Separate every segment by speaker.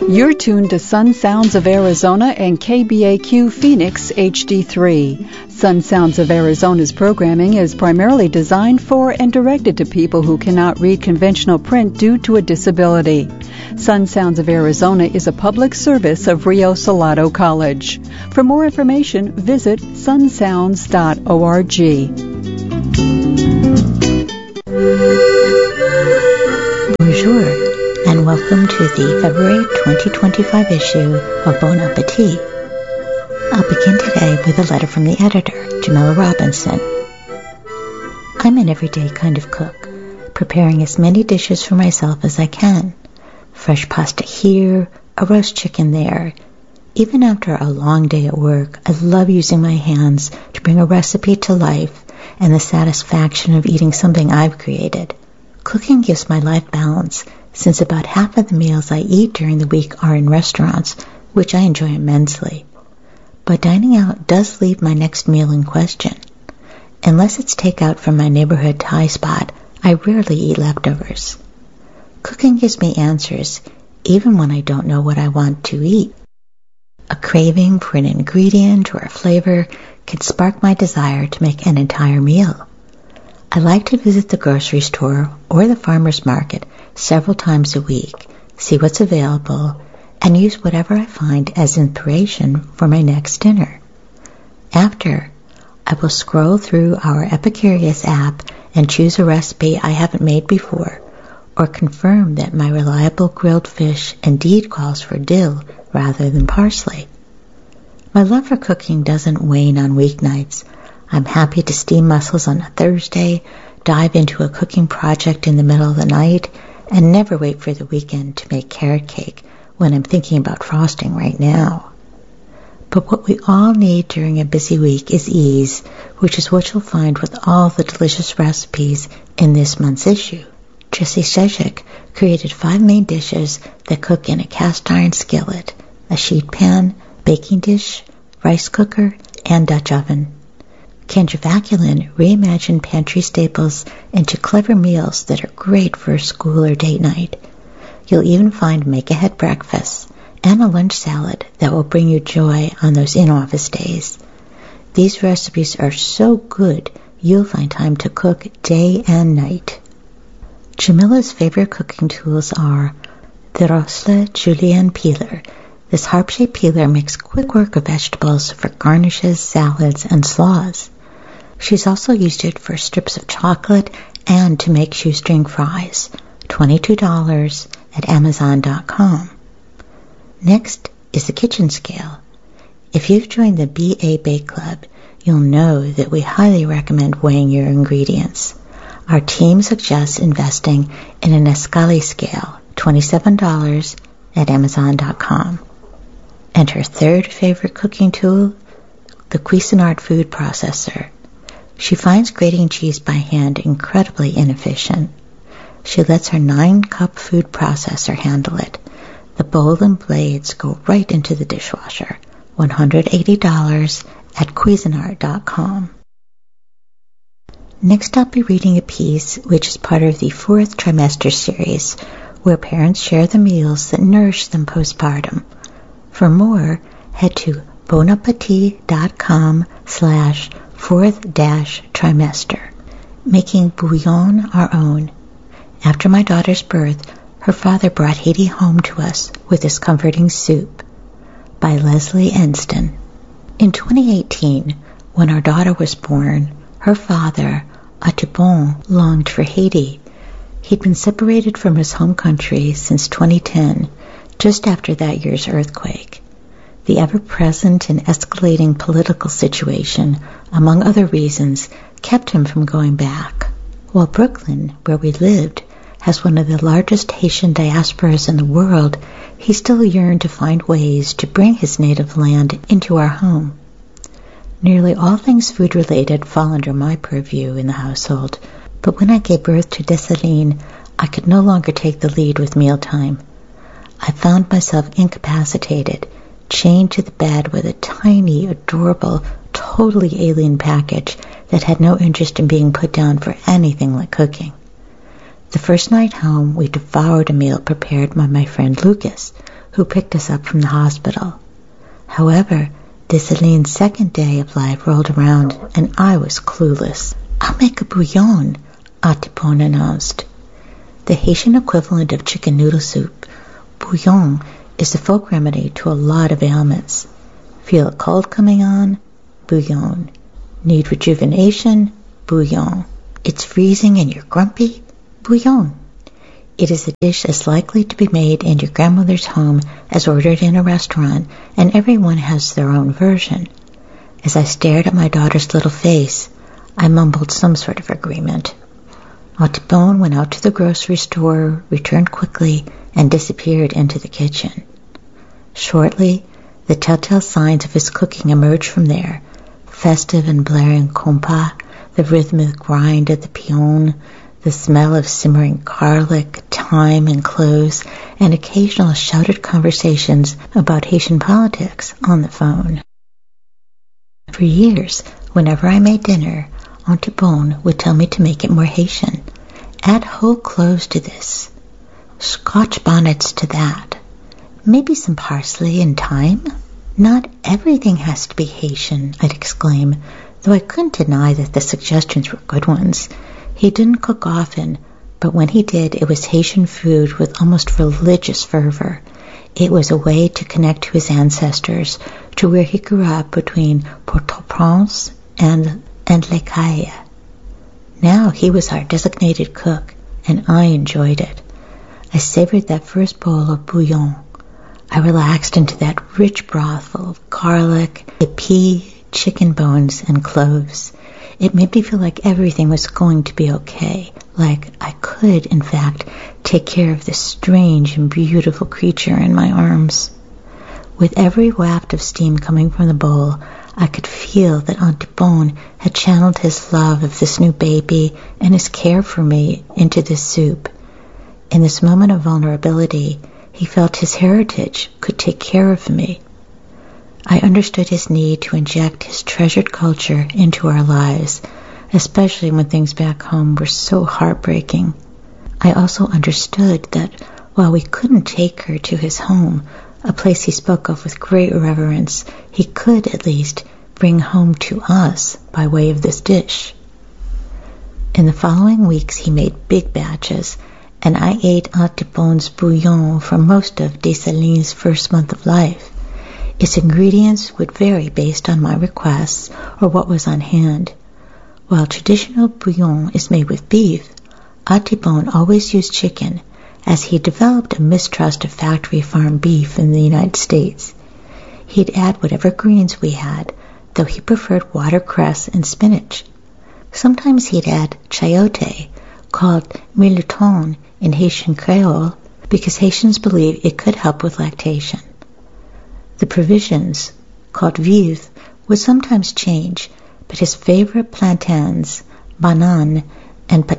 Speaker 1: You're tuned to Sun Sounds of Arizona and KBAQ Phoenix HD3. Sun Sounds of Arizona's programming is primarily designed for and directed to people who cannot read conventional print due to a disability. Sun Sounds of Arizona is a public service of Rio Salado College. For more information, visit sunsounds.org.
Speaker 2: Bonjour, and welcome to the February 2025 issue of Bon Appetit. I'll begin today with a letter from the editor, Jamila Robinson. I'm an everyday kind of cook, preparing as many dishes for myself as I can. Fresh pasta here, a roast chicken there. Even after a long day at work, I love using my hands to bring a recipe to life and the satisfaction of eating something I've created. Cooking gives my life balance, since about half of the meals I eat during the week are in restaurants, which I enjoy immensely. But dining out does leave my next meal in question. Unless it's takeout from my neighborhood Thai spot, I rarely eat leftovers. Cooking gives me answers, even when I don't know what I want to eat. A craving for an ingredient or a flavor can spark my desire to make an entire meal. I like to visit the grocery store or the farmer's market several times a week, see what's available, and use whatever I find as inspiration for my next dinner. After, I will scroll through our Epicurious app and choose a recipe I haven't made before, or confirm that my reliable grilled fish indeed calls for dill rather than parsley. My love for cooking doesn't wane on weeknights. I'm happy to steam mussels on a Thursday, dive into a cooking project in the middle of the night, and never wait for the weekend to make carrot cake when I'm thinking about frosting right now. But what we all need during a busy week is ease, which is what you'll find with all the delicious recipes in this month's issue. Jesse Sejcik created 5 main dishes that cook in a cast iron skillet, a sheet pan, baking dish, rice cooker, and Dutch oven. Kendra Vaculin reimagined pantry staples into clever meals that are great for a school or date night. You'll even find make-ahead breakfasts and a lunch salad that will bring you joy on those in-office days. These recipes are so good, you'll find time to cook day and night. Jamila's favorite cooking tools are the Rosla Julienne Peeler. This harp-shaped peeler makes quick work of vegetables for garnishes, salads, and slaws. She's also used it for strips of chocolate and to make shoestring fries. $22 at Amazon.com. Next is the kitchen scale. If you've joined the BA Bake Club, you'll know that we highly recommend weighing your ingredients. Our team suggests investing in an Escali scale, $27 at Amazon.com. And her third favorite cooking tool, the Cuisinart food processor. She finds grating cheese by hand incredibly inefficient. She lets her 9-cup food processor handle it. The bowl and blades go right into the dishwasher. $180 at Cuisinart.com. Next, I'll be reading a piece which is part of the 4th trimester series, where parents share the meals that nourish them postpartum. For more, head to bonappetit.com/4th-trimester. Making bouillon our own. After my daughter's birth, her father brought Haiti home to us with this comforting soup. By Leslie Enston. In 2018, when our daughter was born, her father, Audubon, longed for Haiti. He'd been separated from his home country since 2010, just after that year's earthquake. The ever-present and escalating political situation, among other reasons, kept him from going back. While Brooklyn, where we lived, has one of the largest Haitian diasporas in the world, he still yearned to find ways to bring his native land into our home. Nearly all things food-related fall under my purview in the household, but when I gave birth to Dessalines, I could no longer take the lead with mealtime. I found myself incapacitated, chained to the bed with a tiny, adorable, totally alien package that had no interest in being put down for anything like cooking. The first night home, we devoured a meal prepared by my friend Lucas, who picked us up from the hospital. However, Desaline's second day of life rolled around and I was clueless. "I'll make a bouillon," Atipon announced. The Haitian equivalent of chicken noodle soup, bouillon is the folk remedy to a lot of ailments. Feel a cold coming on? Bouillon. Need rejuvenation? Bouillon. It's freezing and you're grumpy? Bouillon. It is a dish as likely to be made in your grandmother's home as ordered in a restaurant, and everyone has their own version. As I stared at my daughter's little face, I mumbled some sort of agreement. Atipon went out to the grocery store, returned quickly, and disappeared into the kitchen. Shortly, the telltale signs of his cooking emerged from there: festive and blaring compas, the rhythmic grind of the pion, the smell of simmering garlic, thyme, and cloves, and occasional shouted conversations about Haitian politics on the phone. For years, whenever I made dinner, Atipon would tell me to make it more Haitian. Add whole cloves to this. Scotch bonnets to that. Maybe some parsley and thyme? Not everything has to be Haitian, I'd exclaim, though I couldn't deny that the suggestions were good ones. He didn't cook often, but when he did, it was Haitian food with almost religious fervor. It was a way to connect to his ancestors, to where he grew up between Port-au-Prince and Les Cayes. Now he was our designated cook, and I enjoyed it. I savored that first bowl of bouillon. I relaxed into that rich broth full of garlic, épices, chicken bones, and cloves. It made me feel like everything was going to be okay, like I could, in fact, take care of this strange and beautiful creature in my arms. With every waft of steam coming from the bowl, I could feel that Atipon had channeled his love of this new baby and his care for me into this soup. In this moment of vulnerability, he felt his heritage could take care of me. I understood his need to inject his treasured culture into our lives, especially when things back home were so heartbreaking. I also understood that while we couldn't take her to his home, a place he spoke of with great reverence, he could at least bring home to us by way of this dish. In the following weeks he made big batches, and I ate Atipon's bouillon for most of Desaline's first month of life. Its ingredients would vary based on my requests or what was on hand. While traditional bouillon is made with beef, Atipon always used chicken, as he developed a mistrust of factory farm beef in the United States. He'd add whatever greens we had, though he preferred watercress and spinach. Sometimes he'd add chayote, called mirliton in Haitian Creole, because Haitians believe it could help with lactation. The provisions, called vivres, would sometimes change, but his favorite plantains, bananes, and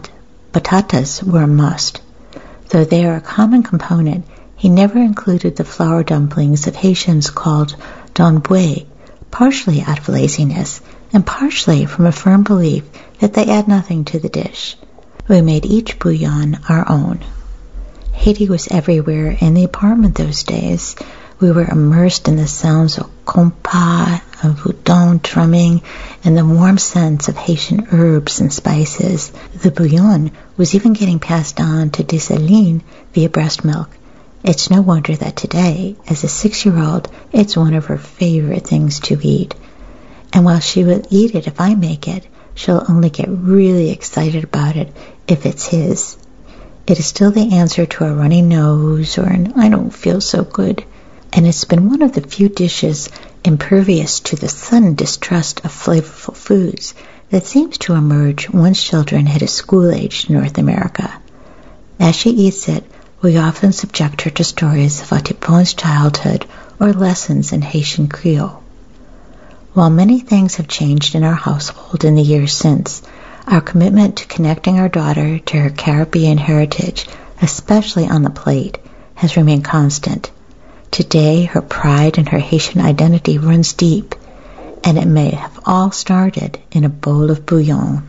Speaker 2: patatas were a must. Though they are a common component, he never included the flour dumplings of Haitians called donboué, partially out of laziness and partially from a firm belief that they add nothing to the dish. We made each bouillon our own. Haiti was everywhere in the apartment those days. We were immersed in the sounds of compas, of boudin drumming, and the warm scents of Haitian herbs and spices. The bouillon was even getting passed on to Desaline via breast milk. It's no wonder that today, as a 6-year-old, it's one of her favorite things to eat. And while she will eat it if I make it, she'll only get really excited about it if it's his. It is still the answer to a runny nose or an I don't feel so good. And it's been one of the few dishes impervious to the sudden distrust of flavorful foods that seems to emerge once children hit a school-aged North America. As she eats it, we often subject her to stories of Atipon's childhood or lessons in Haitian Creole. While many things have changed in our household in the years since, our commitment to connecting our daughter to her Caribbean heritage, especially on the plate, has remained constant. Today, her pride in her Haitian identity runs deep, and it may have all started in a bowl of bouillon.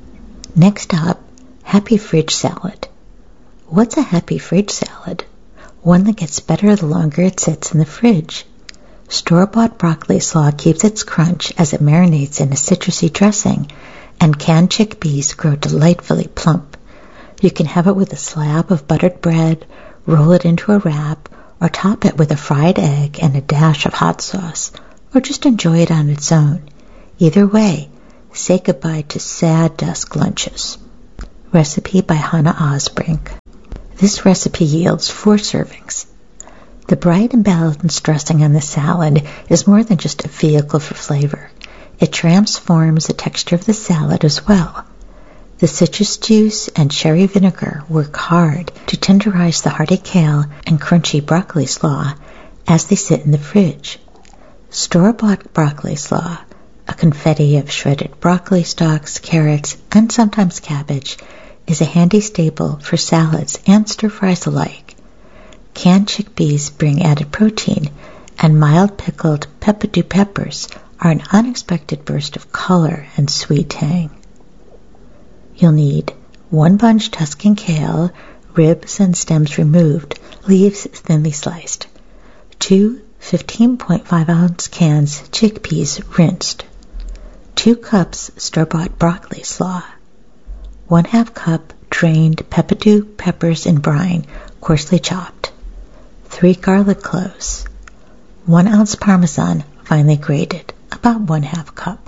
Speaker 2: Next up, happy fridge salad. What's a happy fridge salad? one that gets better the longer it sits in the fridge. Store-bought broccoli slaw keeps its crunch as it marinates in a citrusy dressing, and canned chickpeas grow delightfully plump. You can have it with a slab of buttered bread, roll it into a wrap, or top it with a fried egg and a dash of hot sauce, or just enjoy it on its own. Either way, say goodbye to sad dusk lunches. Recipe by Hannah Osbrink. This recipe yields 4 servings. The bright and balanced dressing on the salad is more than just a vehicle for flavor. It transforms the texture of the salad as well. The citrus juice and cherry vinegar work hard to tenderize the hearty kale and crunchy broccoli slaw as they sit in the fridge. Store-bought broccoli slaw, a confetti of shredded broccoli stalks, carrots, and sometimes cabbage, is a handy staple for salads and stir-fries alike. Canned chickpeas bring added protein, and mild pickled peppadew peppers are an unexpected burst of color and sweet tang. You'll need 1 bunch Tuscan kale, ribs and stems removed, leaves thinly sliced, 2 15.5-ounce cans chickpeas rinsed, 2 cups store-bought broccoli slaw, 1/2 cup drained peppadew peppers in brine, coarsely chopped, 3 garlic cloves, 1 ounce Parmesan, finely grated, about 1/2 cup,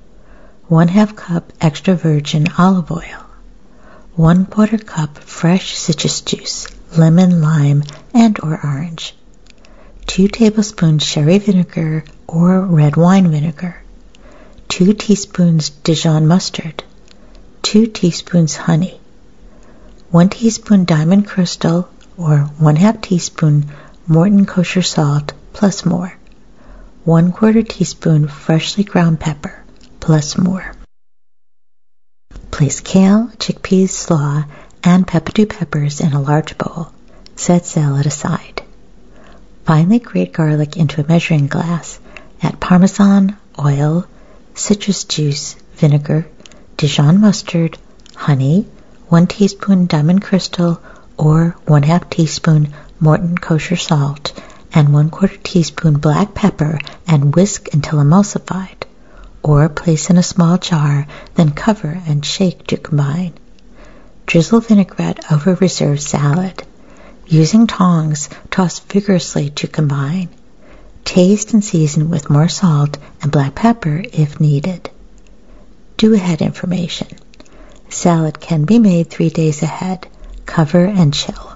Speaker 2: 1/2 cup extra virgin olive oil, 1/4 cup fresh citrus juice, lemon, lime, and or orange, 2 tablespoons sherry vinegar or red wine vinegar, 2 teaspoons Dijon mustard, 2 teaspoons honey, 1 teaspoon diamond crystal or 1/2 teaspoon Morton kosher salt plus more, 1/4 teaspoon freshly ground pepper plus more. Place kale, chickpeas, slaw, and peppadew peppers in a large bowl. Set salad aside. Finely grate garlic into a measuring glass. Add Parmesan, oil, citrus juice, vinegar, Dijon mustard, honey, 1 teaspoon diamond crystal or 1/2 teaspoon Morton kosher salt, and 1/4 teaspoon black pepper, and whisk until emulsified, or place in a small jar, then cover and shake to combine. Drizzle vinaigrette over reserved salad. Using tongs, toss vigorously to combine. Taste and season with more salt and black pepper if needed. Do-ahead information. Salad can be made 3 days ahead. Cover and chill.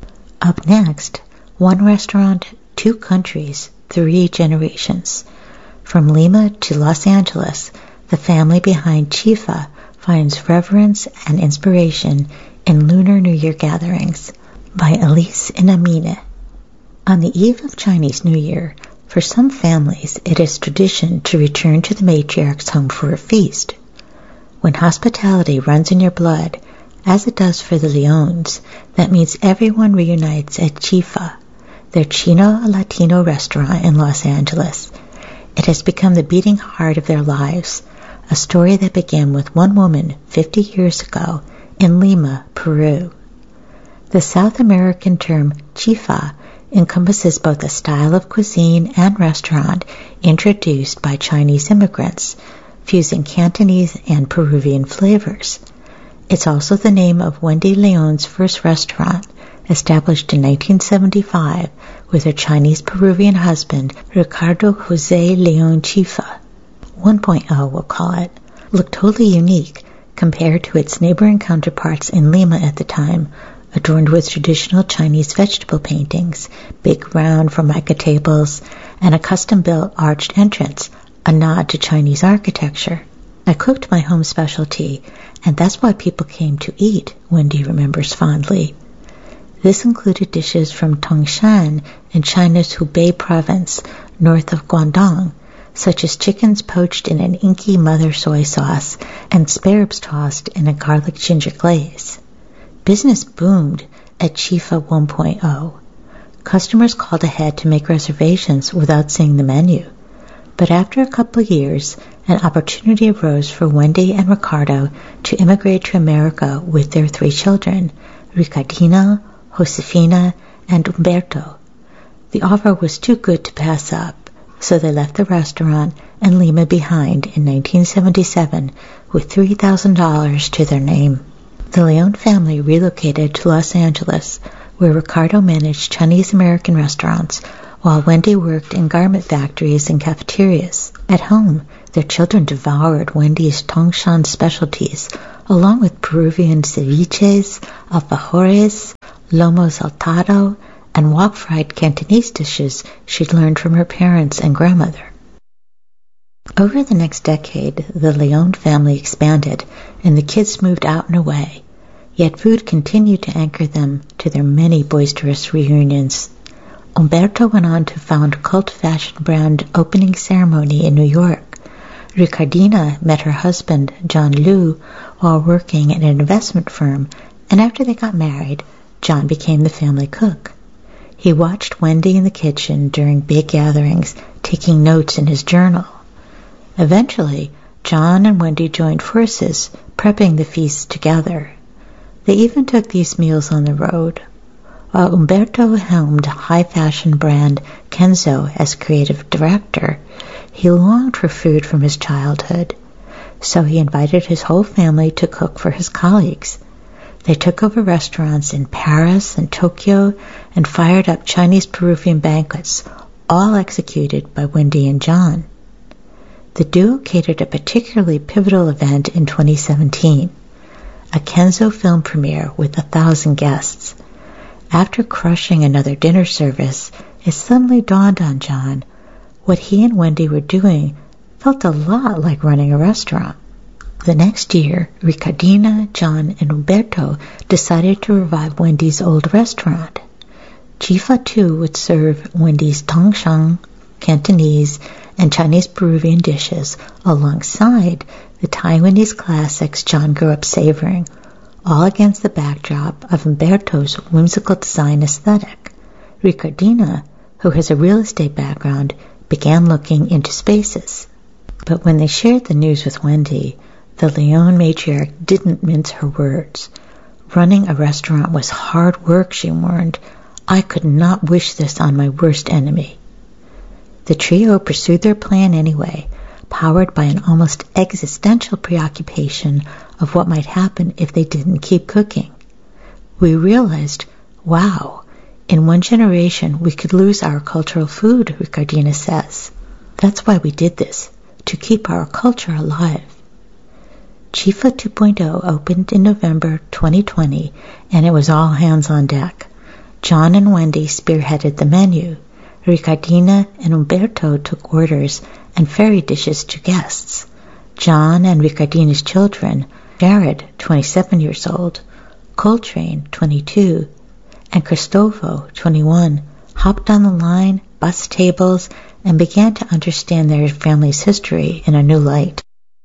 Speaker 2: Up next, 1 restaurant, 2 countries, 3 generations. From Lima to Los Angeles, the family behind Chifa finds reverence and inspiration in Lunar New Year gatherings. By Elise Inamine. On the eve of Chinese New Year, for some families it is tradition to return to the matriarch's home for a feast. When hospitality runs in your blood, as it does for the Leones, that means everyone reunites at Chifa, their Chino-Latino restaurant in Los Angeles. It has become the beating heart of their lives, a story that began with one woman 50 years ago in Lima, Peru. The South American term chifa encompasses both a style of cuisine and restaurant introduced by Chinese immigrants, fusing Cantonese and Peruvian flavors. It's also the name of Wendy Leon's first restaurant, established in 1975 with her Chinese-Peruvian husband, Ricardo Jose Leon Chifa. 1.0, we'll call it, looked totally unique compared to its neighboring counterparts in Lima at the time, adorned with traditional Chinese vegetable paintings, big round formica tables, and a custom-built arched entrance, a nod to Chinese architecture. I cooked my home specialty, and that's why people came to eat, Wendy remembers fondly. This included dishes from Tongshan in China's Hubei province, north of Guangdong, such as chickens poached in an inky mother soy sauce and spares tossed in a garlic ginger glaze. Business boomed at Chifa 1.0. Customers called ahead to make reservations without seeing the menu. But after a couple of years, an opportunity arose for Wendy and Ricardo to immigrate to America with their 3 children, Ricardina, Josefina, and Umberto. The offer was too good to pass up, so they left the restaurant and Lima behind in 1977 with $3,000 to their name. The Leone family relocated to Los Angeles, where Ricardo managed Chinese-American restaurants while Wendy worked in garment factories and cafeterias. At home, their children devoured Wendy's Tongshan specialties, along with Peruvian ceviches, alfajores, lomo saltado, and wok-fried Cantonese dishes she'd learned from her parents and grandmother. Over the next decade, the Leone family expanded, and the kids moved out and away, yet food continued to anchor them to their many boisterous reunions. Umberto went on to found cult fashion brand Opening Ceremony in New York. Ricardina met her husband, John Liu, while working at an investment firm, and after they got married, John became the family cook. He watched Wendy in the kitchen during big gatherings, taking notes in his journal. Eventually, John and Wendy joined forces, prepping the feasts together. They even took these meals on the road. While Umberto helmed high-fashion brand Kenzo as creative director, he longed for food from his childhood, so he invited his whole family to cook for his colleagues. They took over restaurants in Paris and Tokyo and fired up Chinese-Peruvian banquets, all executed by Wendy and John. The duo catered a particularly pivotal event in 2017, a Kenzo film premiere with 1,000 guests. After crushing another dinner service, it suddenly dawned on John what he and Wendy were doing felt a lot like running a restaurant. The next year, Ricardina, John, and Umberto decided to revive Wendy's old restaurant. Chifa too would serve Wendy's Tongshan, Cantonese, and Chinese-Peruvian dishes alongside the Taiwanese classics John grew up savoring, all against the backdrop of Umberto's whimsical design aesthetic. Ricardina, who has a real estate background, began looking into spaces. But when they shared the news with Wendy, the Leone matriarch didn't mince her words. Running a restaurant was hard work, she warned. I could not wish this on my worst enemy. The trio pursued their plan anyway, powered by an almost existential preoccupation of what might happen if they didn't keep cooking. We realized, wow, in one generation we could lose our cultural food, Ricardina says. That's why we did this, to keep our culture alive. Chifa 2.0 opened in November 2020, and it was all hands on deck. John and Wendy spearheaded the menu. Ricardina and Umberto took orders and ferried dishes to guests. John and Ricardina's children, Jared, 27 years old, Coltrane, 22, and Cristofo, 21, hopped on the line, bussed tables, and began to understand their family's history in a new light.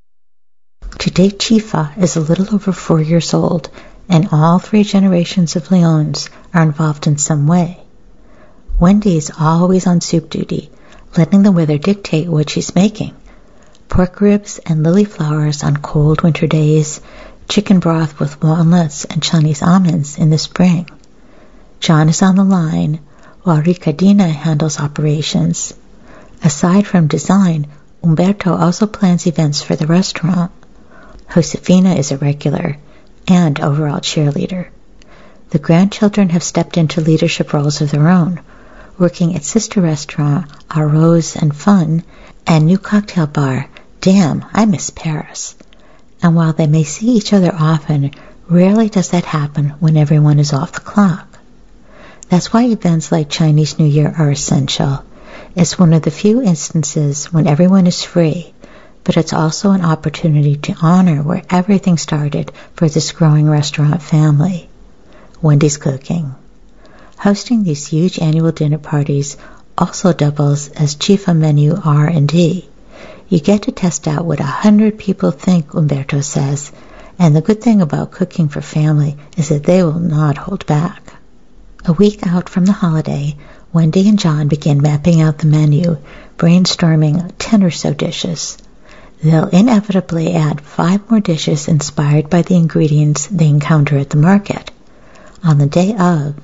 Speaker 2: Today, Chifa is a little over 4 years old, and all 3 generations of Leones are involved in some way. Wendy is always on soup duty, letting the weather dictate what she's making. Pork ribs and lily flowers on cold winter days, chicken broth with walnuts and Chinese almonds in the spring. John is on the line, while Ricardina handles operations. Aside from design, Umberto also plans events for the restaurant. Josefina is a regular and overall cheerleader. The grandchildren have stepped into leadership roles of their own, working at sister restaurant Arroz and Fun and new cocktail bar Damn, I Miss Paris. And while they may see each other often, rarely does that happen when everyone is off the clock. That's why events like Chinese New Year are essential. It's one of the few instances when everyone is free, but it's also an opportunity to honor where everything started for this growing restaurant family. Wendy's cooking. Hosting these huge annual dinner parties also doubles as Chifa menu R&D. You get to test out what 100 people think, Umberto says, and the good thing about cooking for family is that they will not hold back. A week out from the holiday, Wendy and John begin mapping out the menu, brainstorming 10 or so dishes. They'll inevitably add 5 more dishes inspired by the ingredients they encounter at the market. On the day of,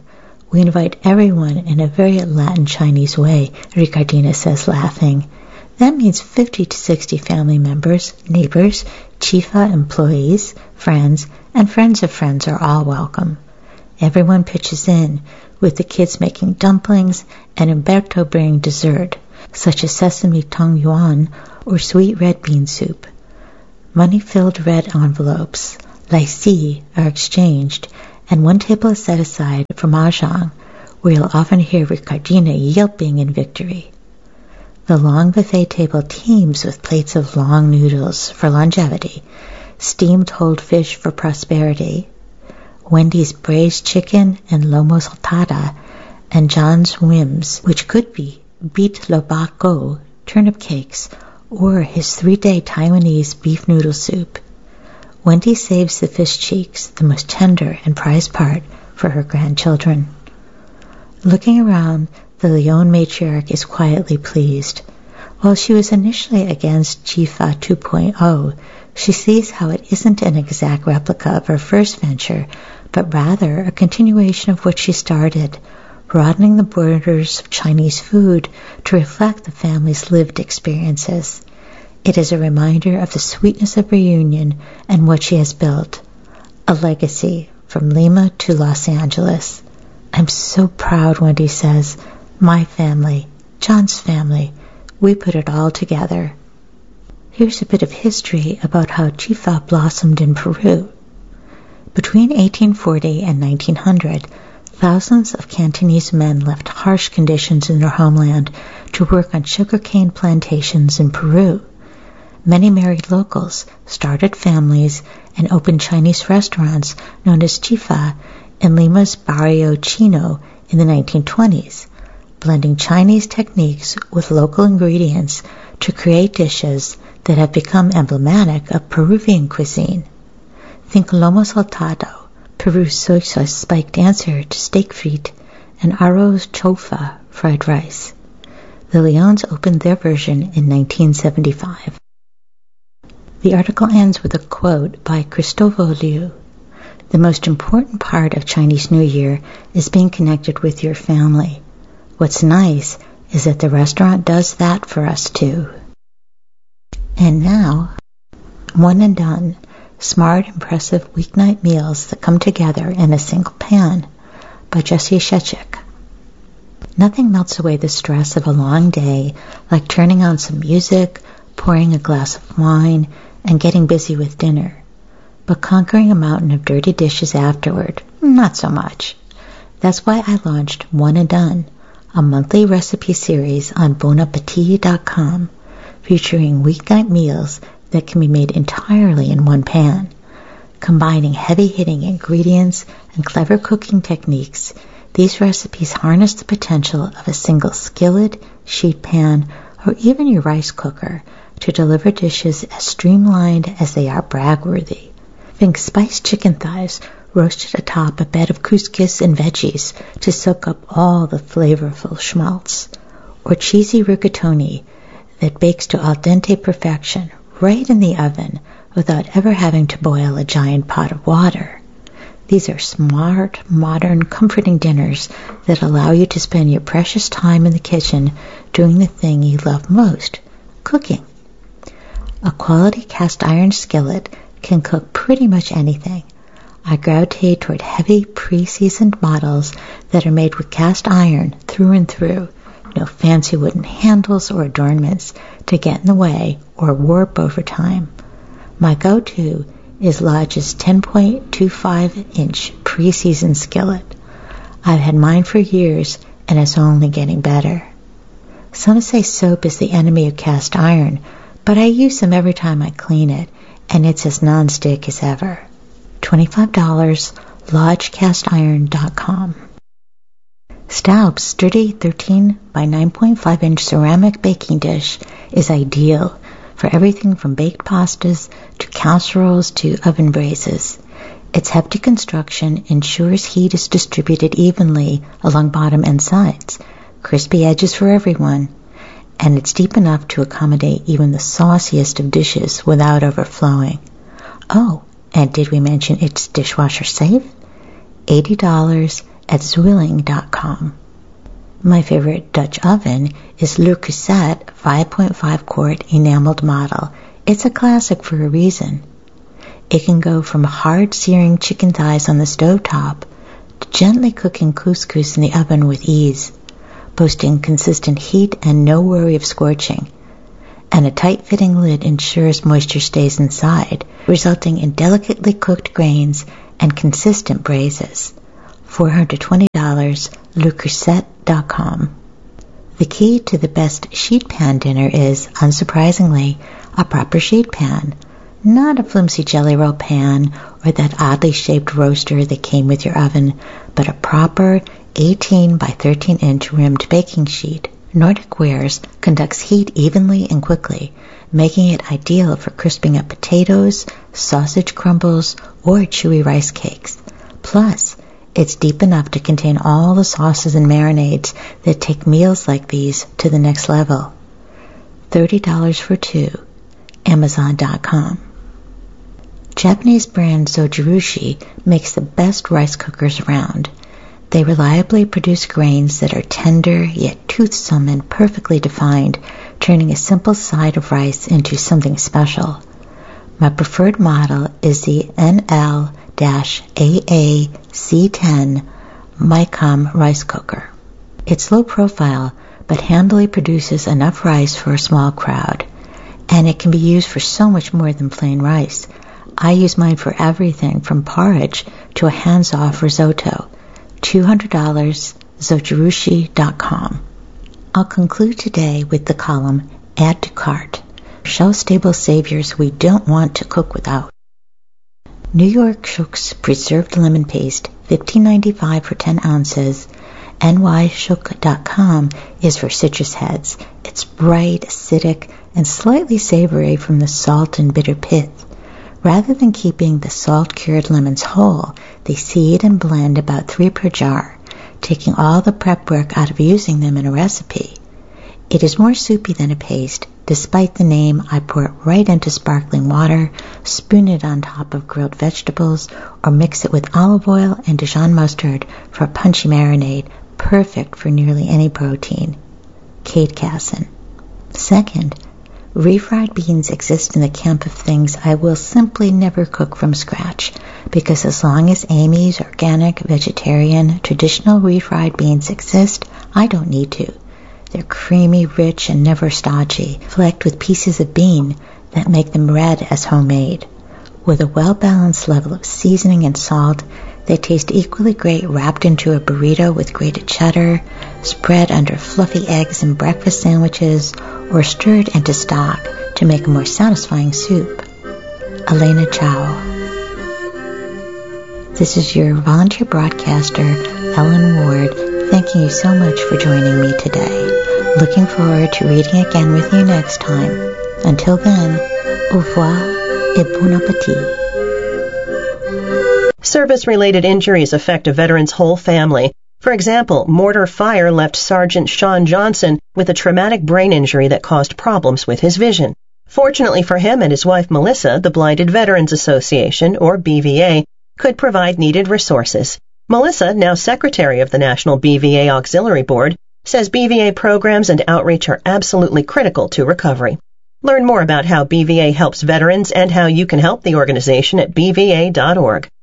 Speaker 2: We invite everyone in a very Latin Chinese way, Ricardina says, laughing. That means 50 to 60 family members, neighbors, Chifa employees, friends, and friends of friends are all welcome. Everyone pitches in, with the kids making dumplings and Umberto bringing dessert, such as sesame tong yuan or sweet red bean soup. Money-filled red envelopes, laixi, are exchanged, and one table is set aside for mahjong, where you'll often hear Ricardina yelping in victory. The long buffet table teems with plates of long noodles for longevity, steamed whole fish for prosperity, Wendy's braised chicken and lomo saltada, and John's whims, which could be beet lo bak go, turnip cakes, or his 3-day Taiwanese beef noodle soup. Wendy saves the fish cheeks, the most tender and prized part, for her grandchildren. Looking around, the Leon matriarch is quietly pleased. While she was initially against Chifa 2.0, she sees how it isn't an exact replica of her first venture, but rather a continuation of what she started, broadening the borders of Chinese food to reflect the family's lived experiences. It is a reminder of the sweetness of reunion and what she has built, a legacy from Lima to Los Angeles. I'm so proud, Wendy says. My family, John's family, we put it all together. Here's a bit of history about how Chifa blossomed in Peru. Between 1840 and 1900, thousands of Cantonese men left harsh conditions in their homeland to work on sugarcane plantations in Peru. Many married locals, started families, and opened Chinese restaurants known as Chifa in Lima's Barrio Chino in the 1920s, blending Chinese techniques with local ingredients to create dishes that have become emblematic of Peruvian cuisine. Think lomo saltado, Peru's soy sauce spiked answer to steak feet, and arroz chofa, fried rice. The Leons opened their version in 1975. The article ends with a quote by Christopher Liu. The most important part of Chinese New Year is being connected with your family. What's nice is that the restaurant does that for us too. And now, One and Done, smart, impressive weeknight meals that come together in a single pan, by Jesse Shechik. Nothing melts away the stress of a long day like turning on some music, pouring a glass of wine, and getting busy with dinner. But conquering a mountain of dirty dishes afterward, not so much. That's why I launched One and Done, a monthly recipe series on bonappetit.com, featuring weeknight meals that can be made entirely in one pan. Combining heavy-hitting ingredients and clever cooking techniques, these recipes harness the potential of a single skillet, sheet pan, or even your rice cooker to deliver dishes as streamlined as they are brag-worthy. Think spiced chicken thighs roasted atop a bed of couscous and veggies to soak up all the flavorful schmaltz, or cheesy rigatoni that bakes to al dente perfection right in the oven without ever having to boil a giant pot of water. These are smart, modern, comforting dinners that allow you to spend your precious time in the kitchen doing the thing you love most, cooking. A quality cast iron skillet can cook pretty much anything. I gravitate toward heavy, pre-seasoned models that are made with cast iron through and through, no fancy wooden handles or adornments to get in the way or warp over time. My go-to is Lodge's 10.25-inch pre-seasoned skillet. I've had mine for years, and it's only getting better. Some say soap is the enemy of cast iron, but I use them every time I clean it, and it's as non-stick as ever. $25, lodgecast-iron.com. Staub's sturdy 13 by 9.5-inch ceramic baking dish is ideal for everything from baked pastas to casseroles to oven braces. Its hefty construction ensures heat is distributed evenly along bottom and sides, crispy edges for everyone, and it's deep enough to accommodate even the sauciest of dishes without overflowing. Oh, and did we mention it's dishwasher safe? $80, at Zwilling.com. My favorite Dutch oven is Le Creuset 5.5 quart enameled model. It's a classic for a reason. It can go from hard searing chicken thighs on the stovetop to gently cooking couscous in the oven with ease, boasting consistent heat and no worry of scorching. And a tight-fitting lid ensures moisture stays inside, resulting in delicately cooked grains and consistent braises. $420, LeCreuset.com. The key to the best sheet pan dinner is, unsurprisingly, a proper sheet pan. Not a flimsy jelly roll pan or that oddly shaped roaster that came with your oven, but a proper 18 by 13 inch rimmed baking sheet. Nordic Wares conducts heat evenly and quickly, making it ideal for crisping up potatoes, sausage crumbles, or chewy rice cakes. Plus, it's deep enough to contain all the sauces and marinades that take meals like these to the next level. $30 for two. Amazon.com. Japanese brand Zojirushi makes the best rice cookers around. They reliably produce grains that are tender yet toothsome and perfectly defined, turning a simple side of rice into something special. My preferred model is the NL-AA-C10 Micom rice cooker. It's low profile, but handily produces enough rice for a small crowd, and it can be used for so much more than plain rice. I use mine for everything from porridge to a hands-off risotto. $200, Zojirushi.com. I'll conclude today with the column Add to Cart, shelf-stable saviors we don't want to cook without. New York Shook's preserved lemon paste, $15.95 for 10 ounces. nyshook.com is for citrus heads. It's bright, acidic, and slightly savory from the salt and bitter pith. Rather than keeping the salt-cured lemons whole, they seed and blend about 3 per jar, taking all the prep work out of using them in a recipe. It is more soupy than a paste. Despite the name, I pour it right into sparkling water, spoon it on top of grilled vegetables, or mix it with olive oil and Dijon mustard for a punchy marinade, perfect for nearly any protein. Kate Casson. Second, refried beans exist in the camp of things I will simply never cook from scratch, because as long as Amy's organic, vegetarian, traditional refried beans exist, I don't need to. They're creamy, rich, and never stodgy, flecked with pieces of bean that make them red as homemade. With a well-balanced level of seasoning and salt, they taste equally great wrapped into a burrito with grated cheddar, spread under fluffy eggs in breakfast sandwiches, or stirred into stock to make a more satisfying soup. Elena Chow. This is your volunteer broadcaster, Ellen Ward, thanking you so much for joining me today. Looking forward to reading again with you next time. Until then, au revoir et bon appétit.
Speaker 3: Service-related injuries affect a veteran's whole family. For example, mortar fire left Sergeant Sean Johnson with a traumatic brain injury that caused problems with his vision. Fortunately for him and his wife Melissa, the Blinded Veterans Association, or BVA, could provide needed resources. Melissa, now secretary of the National BVA Auxiliary Board, says BVA programs and outreach are absolutely critical to recovery. Learn more about how BVA helps veterans and how you can help the organization at bva.org.